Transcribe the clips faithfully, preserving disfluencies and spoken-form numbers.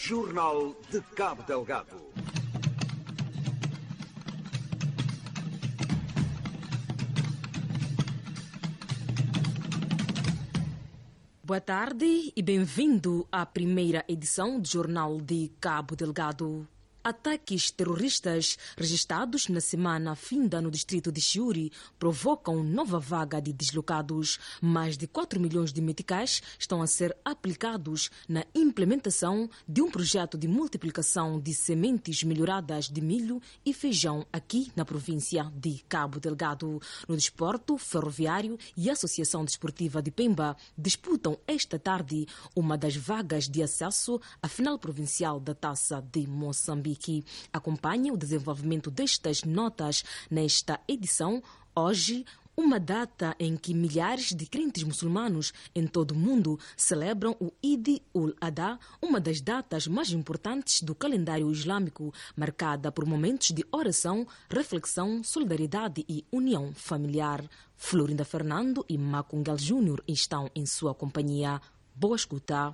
Jornal de Cabo Delgado. Boa tarde e bem-vindo à primeira edição do Jornal de Cabo Delgado. Ataques terroristas registrados na semana finda no distrito de Chiuri provocam nova vaga de deslocados. Mais de quatro milhões de meticais estão a ser aplicados na implementação de um projeto de multiplicação de sementes melhoradas de milho e feijão aqui na província de Cabo Delgado. No desporto ferroviário e a Associação Desportiva de Pemba disputam esta tarde uma das vagas de acesso à final provincial da Taça de Moçambique. Acompanhe o desenvolvimento destas notas nesta edição. Hoje, uma data em que milhares de crentes muçulmanos em todo o mundo celebram o Eid ul-Adha, uma das datas mais importantes do calendário islâmico, marcada por momentos de oração, reflexão, solidariedade e união familiar. Florinda Fernando e Macungal Júnior estão em sua companhia. Boa escuta.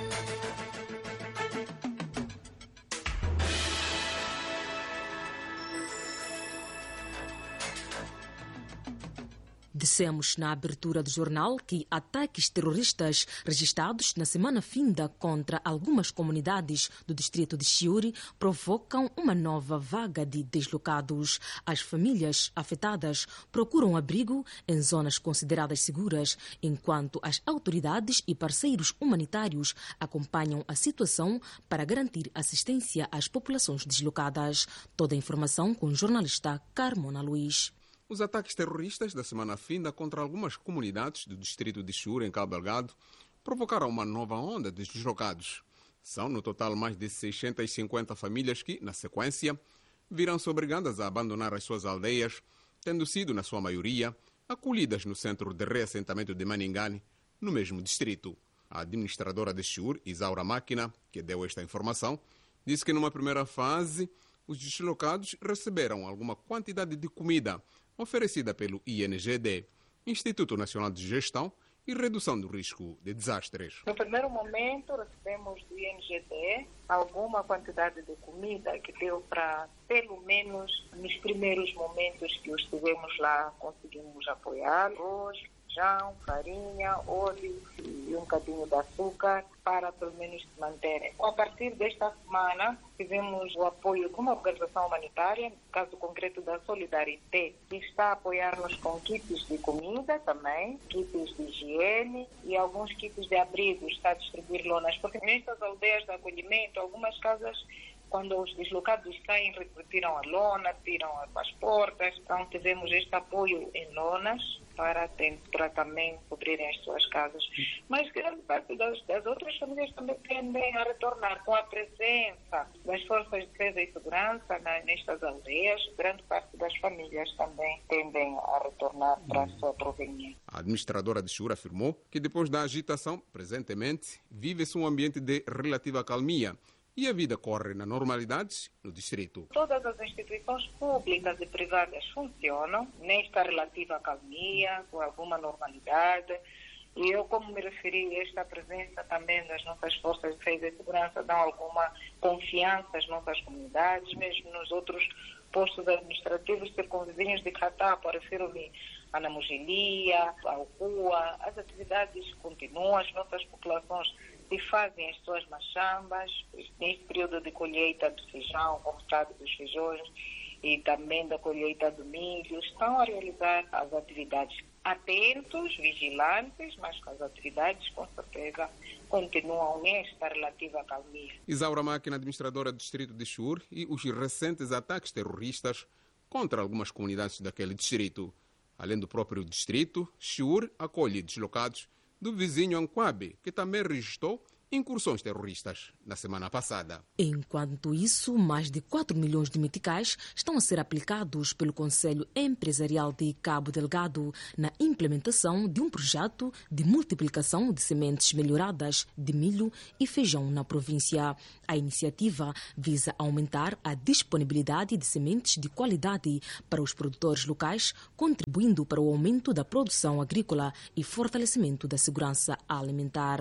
Dissemos na abertura do jornal que ataques terroristas registrados na semana finda contra algumas comunidades do distrito de Chiuri provocam uma nova vaga de deslocados. As famílias afetadas procuram abrigo em zonas consideradas seguras, enquanto as autoridades e parceiros humanitários acompanham a situação para garantir assistência às populações deslocadas. Toda a informação com o jornalista Carmona Luiz. Os ataques terroristas da semana finda contra algumas comunidades do distrito de Chiuri, em Cabo Delgado, provocaram uma nova onda de deslocados. São, no total, mais de seiscentas e cinquenta famílias que, na sequência, viram-se obrigadas a abandonar as suas aldeias, tendo sido, na sua maioria, acolhidas no centro de reassentamento de Maningani, no mesmo distrito. A administradora de Chiuri, Isaura Máquina, que deu esta informação, disse que, numa primeira fase, os deslocados receberam alguma quantidade de comida oferecida pelo I N G D, Instituto Nacional de Gestão e Redução do Risco de Desastres. No primeiro momento, recebemos do I N G D alguma quantidade de comida que deu para, pelo menos, nos primeiros momentos que os tivemos lá, conseguimos apoiar. Hoje, feijão, farinha, óleo e um bocadinho de açúcar para pelo menos se manterem. A partir desta semana tivemos o apoio de uma organização humanitária, no caso concreto da Solidarité, que está a apoiar-nos com kits de comida também, kits de higiene e alguns kits de abrigo, está a distribuir lonas, porque nestas aldeias de acolhimento, algumas casas, quando os deslocados saem, retiram a lona, tiram as portas, então tivemos este apoio em lonas para, para também cobrirem as suas casas. Mas grande parte das, das outras famílias também tendem a retornar com a presença das forças de defesa e segurança na, nestas aldeias. Grande parte das famílias também tendem a retornar para a sua proveniência. A administradora de Chiuri afirmou que depois da agitação, presentemente, vive-se um ambiente de relativa calmia e a vida corre na normalidade no distrito. Todas as instituições públicas e privadas funcionam nesta relativa calmia, com alguma normalidade. E eu, como me referi, esta presença também das nossas forças de defesa e segurança dão alguma confiança às nossas comunidades, mesmo nos outros postos administrativos circunvizinhos de Catapo, refiro-me a Namugilia, ao Rua. As atividades continuam, as nossas populações se fazem as suas machambas, neste período de colheita do feijão, como sabe, dos feijões, e também da colheita do milho, estão a realizar as atividades atentos, vigilantes, mas as atividades, com certeza, continuam nesta relativa calmia. Isaura Máquina, administradora do distrito de Chiuri, e os recentes ataques terroristas contra algumas comunidades daquele distrito. Além do próprio distrito, Chiuri acolhe deslocados do vizinho Anquabe, que também registrou incursões terroristas na semana passada. Enquanto isso, mais de quatro milhões de meticais estão a ser aplicados pelo Conselho Empresarial de Cabo Delgado na implementação de um projeto de multiplicação de sementes melhoradas de milho e feijão na província. A iniciativa visa aumentar a disponibilidade de sementes de qualidade para os produtores locais, contribuindo para o aumento da produção agrícola e fortalecimento da segurança alimentar.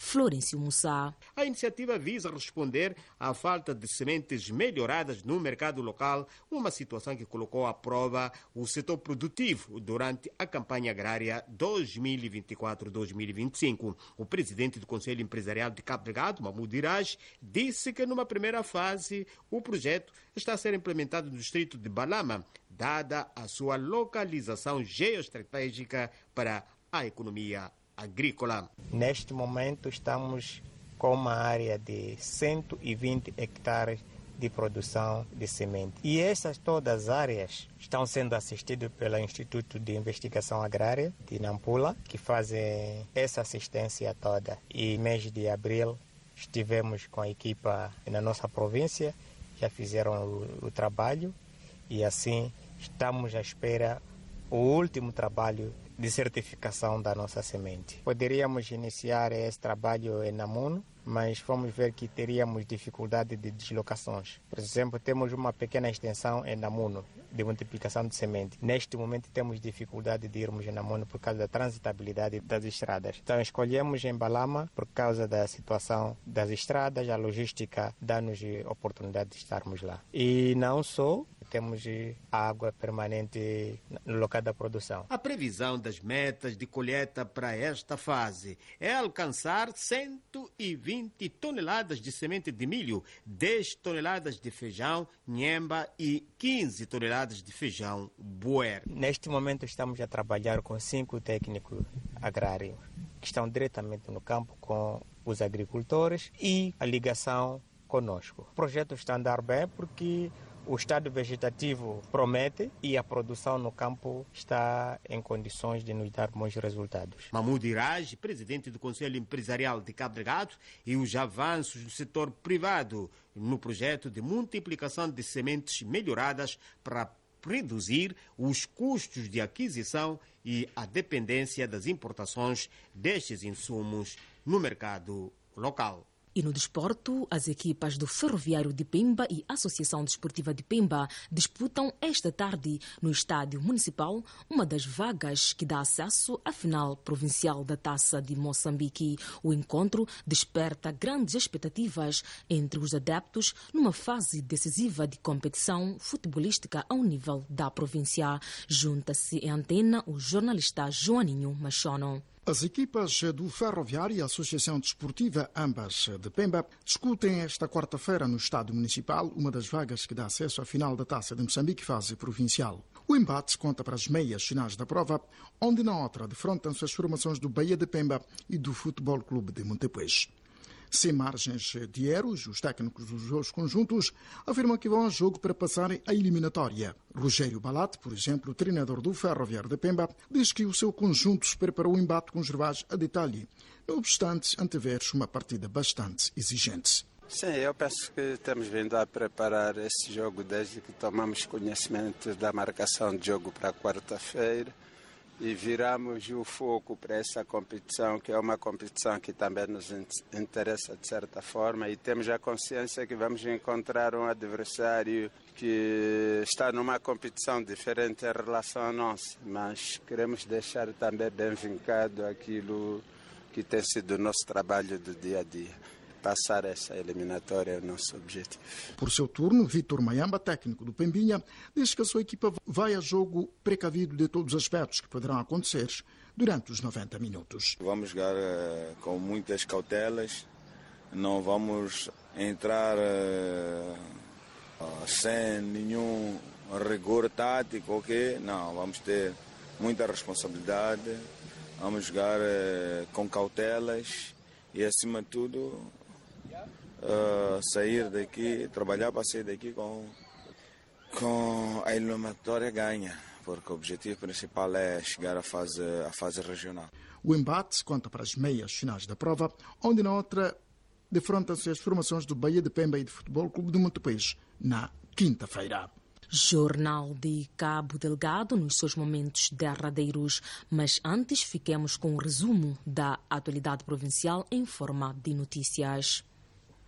Florencio Mussa. A iniciativa visa responder à falta de sementes melhoradas no mercado local, uma situação que colocou à prova o setor produtivo durante a campanha agrária dois mil e vinte e quatro a dois mil e vinte e cinco. O presidente do Conselho Empresarial de Cabo Delgado, Mahmoud Iraj, disse que numa primeira fase o projeto está a ser implementado no distrito de Balama, dada a sua localização geoestratégica para a economia agrícola. Neste momento estamos com uma área de cento e vinte hectares de produção de semente. E essas todas as áreas estão sendo assistidas pelo Instituto de Investigação Agrária de Nampula, que fazem essa assistência toda. E no mês de abril estivemos com a equipa na nossa província, já fizeram o, o trabalho e assim estamos à espera o último trabalho de certificação da nossa semente. Poderíamos iniciar esse trabalho em Namuno, mas vamos ver que teríamos dificuldade de deslocações. Por exemplo, temos uma pequena extensão em Namuno de multiplicação de semente. Neste momento temos dificuldade de irmos em Namuno por causa da transitabilidade das estradas. Então escolhemos em Balama por causa da situação das estradas, a logística dá-nos a oportunidade de estarmos lá. E não só, temos água permanente no local da produção. A previsão das metas de colheita para esta fase é alcançar cento e vinte toneladas de semente de milho, dez toneladas de feijão, nhemba e quinze toneladas de feijão boer. Neste momento estamos a trabalhar com cinco técnicos agrários que estão diretamente no campo com os agricultores e a ligação conosco. O projeto está a andar bem porque o estado vegetativo promete e a produção no campo está em condições de nos dar bons resultados. Mahmoud Iraj, presidente do Conselho Empresarial de Cabo Delgado, e os avanços do setor privado no projeto de multiplicação de sementes melhoradas para reduzir os custos de aquisição e a dependência das importações destes insumos no mercado local. E no desporto, as equipas do Ferroviário de Pemba e Associação Desportiva de Pemba disputam esta tarde no Estádio Municipal uma das vagas que dá acesso à final provincial da Taça de Moçambique. O encontro desperta grandes expectativas entre os adeptos numa fase decisiva de competição futebolística ao nível da província. Junta-se em antena o jornalista Joaninho Machono. As equipas do Ferroviário e a Associação Desportiva, ambas de Pemba, discutem esta quarta-feira no Estádio Municipal uma das vagas que dá acesso à final da Taça de Moçambique fase provincial. O embate conta para as meias finais da prova, onde na outra defrontam-se as formações do Bahia de Pemba e do Futebol Clube de Montepuez. Sem margens de erros, os técnicos dos dois conjuntos afirmam que vão a jogo para passarem a eliminatória. Rogério Balate, por exemplo, o treinador do Ferroviário de Pemba, diz que o seu conjunto se preparou o embate com os rivais a detalhe. Não obstante, antever-se uma partida bastante exigente. Sim, eu penso que estamos vindo a preparar esse jogo desde que tomamos conhecimento da marcação de jogo para quarta-feira. E viramos o foco para essa competição, que é uma competição que também nos interessa de certa forma, e temos a consciência que vamos encontrar um adversário que está numa competição diferente em relação a nós, mas queremos deixar também bem vincado aquilo que tem sido o nosso trabalho do dia a dia. Passar essa eliminatória é o nosso objetivo. Por seu turno, Vítor Mayamba, técnico do Pembinha, diz que a sua equipa vai a jogo precavido de todos os aspectos que poderão acontecer durante os noventa minutos. Vamos jogar uh, com muitas cautelas, não vamos entrar uh, uh, sem nenhum rigor tático, ok? Não, vamos ter muita responsabilidade, vamos jogar uh, com cautelas e, acima de tudo, Uh, sair daqui, trabalhar para sair daqui com, com a eliminatória ganha, porque o objetivo principal é chegar à fase, à fase regional. O embate conta para as meias finais da prova, onde na outra defrontam-se as formações do Bahia de Pemba e do Futebol Clube de Montepuez na quinta-feira. Jornal de Cabo Delgado nos seus momentos derradeiros, mas antes fiquemos com um resumo da atualidade provincial em forma de notícias.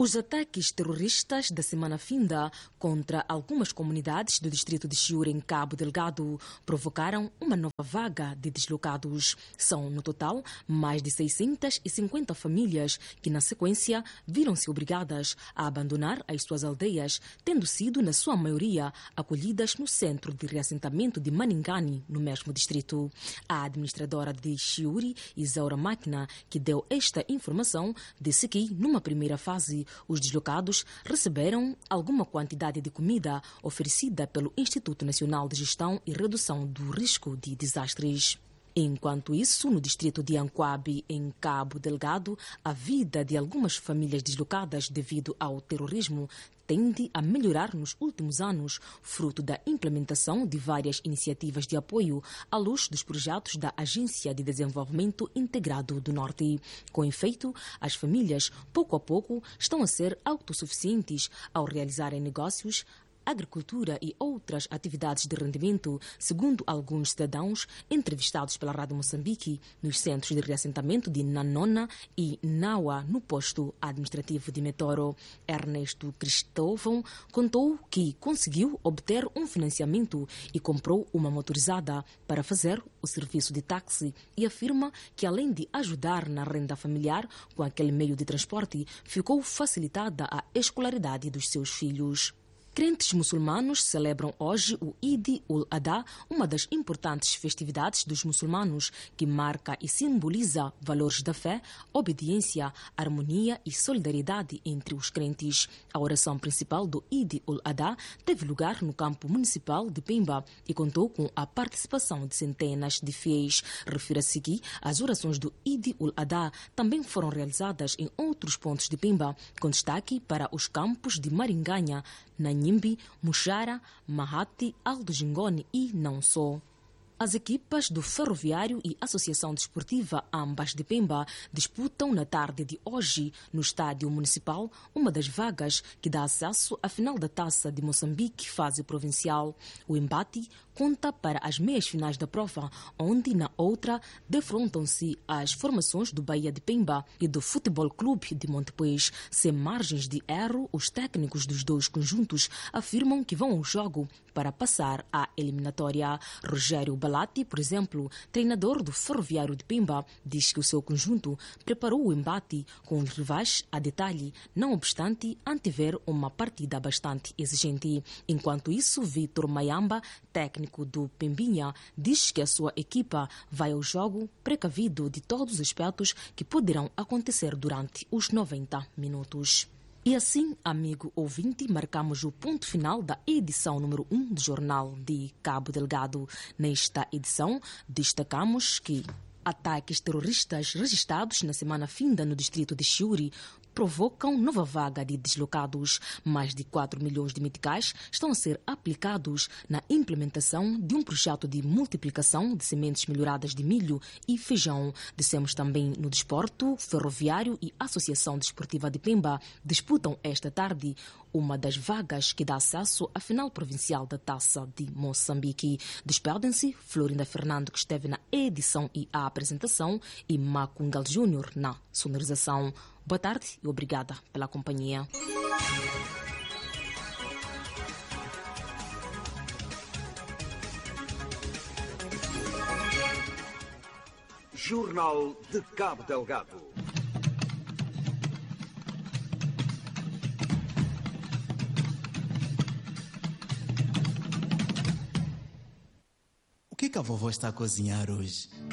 Os ataques terroristas da semana finda contra algumas comunidades do distrito de Chiure, em Cabo Delgado, provocaram uma nova vaga de deslocados. São, no total, mais de seiscentas e cinquenta famílias que, na sequência, viram-se obrigadas a abandonar as suas aldeias, tendo sido, na sua maioria, acolhidas no centro de reassentamento de Maningani, no mesmo distrito. A administradora de Chiure, Isaura Máquina, que deu esta informação, disse que, numa primeira fase, os deslocados receberam alguma quantidade de comida oferecida pelo Instituto Nacional de Gestão e Redução do Risco de Desastres. Enquanto isso, no distrito de Anquabe, em Cabo Delgado, a vida de algumas famílias deslocadas devido ao terrorismo tende a melhorar nos últimos anos, fruto da implementação de várias iniciativas de apoio à luz dos projetos da Agência de Desenvolvimento Integrado do Norte. Com efeito, as famílias, pouco a pouco, estão a ser autossuficientes ao realizarem negócios, agricultura e outras atividades de rendimento, segundo alguns cidadãos entrevistados pela Rádio Moçambique nos centros de reassentamento de Nanona e Naua, no posto administrativo de Metoro. Ernesto Cristóvão contou que conseguiu obter um financiamento e comprou uma motorizada para fazer o serviço de táxi e afirma que, além de ajudar na renda familiar com aquele meio de transporte, ficou facilitada a escolaridade dos seus filhos. Crentes muçulmanos celebram hoje o Eid ul-Adha, uma das importantes festividades dos muçulmanos, que marca e simboliza valores da fé, obediência, harmonia e solidariedade entre os crentes. A oração principal do Eid ul-Adha teve lugar no campo municipal de Pemba e contou com a participação de centenas de fiéis. Refira-se que as orações do Eid ul-Adha também foram realizadas em outros pontos de Pemba, com destaque para os campos de Maringanha, Nanyimbi, Muxara, Mahati, Aldo Gingone e não só. As equipas do Ferroviário e Associação Desportiva, ambas de Pemba, disputam na tarde de hoje, no Estádio Municipal, uma das vagas que dá acesso à final da Taça de Moçambique, fase provincial. O embate conta para as meias finais da prova, onde, na outra, defrontam-se as formações do Bahia de Pemba e do Futebol Clube de Montepuez. Sem margens de erro, os técnicos dos dois conjuntos afirmam que vão ao jogo para passar à eliminatória. Rogério Balati, por exemplo, treinador do Ferroviário de Pemba, diz que o seu conjunto preparou o embate com os rivais a detalhe, não obstante antever uma partida bastante exigente. Enquanto isso, Vitor Mayamba, técnico do Pembinha, diz que a sua equipa vai ao jogo precavido de todos os aspectos que poderão acontecer durante os noventa minutos. E assim, amigo ouvinte, marcamos o ponto final da edição número um do Jornal de Cabo Delgado. Nesta edição, destacamos que ataques terroristas registrados na semana finda no distrito de Chiure provocam nova vaga de deslocados. Mais de quatro milhões de meticais estão a ser aplicados na implementação de um projeto de multiplicação de sementes melhoradas de milho e feijão. Dissemos também no desporto, Ferroviário e Associação Desportiva de Pemba disputam esta tarde uma das vagas que dá acesso à final provincial da Taça de Moçambique. Despedem-se Florinda Fernando, que esteve na edição e a apresentação, e Macungal Júnior na sonorização. Boa tarde e obrigada pela companhia. Jornal de Cabo Delgado. O que que a vovó está a cozinhar hoje?